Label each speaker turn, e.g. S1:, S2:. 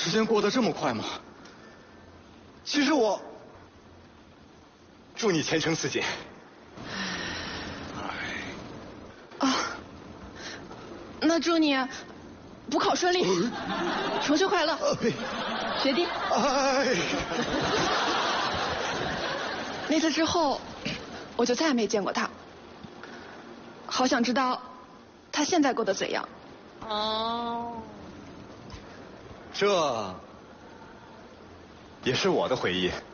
S1: 时间过得这么快吗？其实我祝你前程似锦。
S2: 啊，那祝你补考顺利，重修快乐，学弟。
S1: 哎，
S2: 那次之后，我就再也没见过他。好想知道他现在过得怎样。
S3: 哦，
S1: 这也是我的回忆。